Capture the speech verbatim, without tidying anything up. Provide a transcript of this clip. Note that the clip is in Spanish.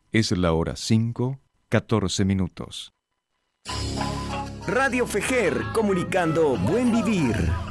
Es la hora cinco, catorce minutos. Radio Fejer, comunicando buen vivir.